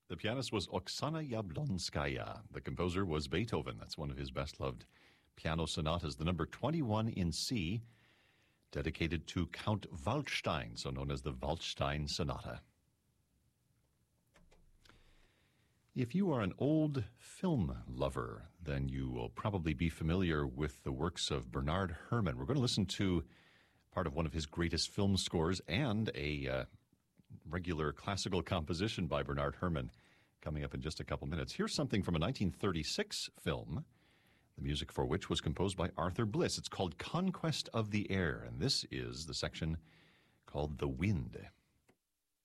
The pianist was Oksana Yablonskaya. The composer was Beethoven. That's one of his best-loved piano sonatas, the number 21 in C, dedicated to Count Waldstein, so known as the Waldstein Sonata. If you are an old film lover, then you will probably be familiar with the works of Bernard Herrmann. We're going to listen to part of one of his greatest film scores and a regular classical composition by Bernard Herrmann coming up in just a couple minutes. Here's something from a 1936 film, the music for which was composed by Arthur Bliss. It's called Conquest of the Air, and this is the section called The Wind.